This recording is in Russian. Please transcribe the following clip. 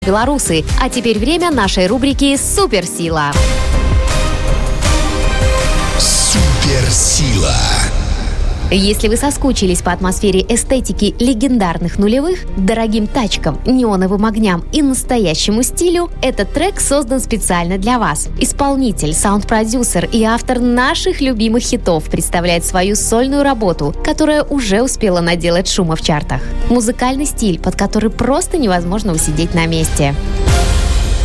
белорусы. А теперь время нашей рубрики «Суперсила». Суперсила. Если вы соскучились по атмосфере эстетики легендарных нулевых, дорогим тачкам, неоновым огням и настоящему стилю, этот трек создан специально для вас. Исполнитель, саунд-продюсер и автор наших любимых хитов представляет свою сольную работу, которая уже успела наделать шума в чартах. Музыкальный стиль, под который просто невозможно усидеть на месте.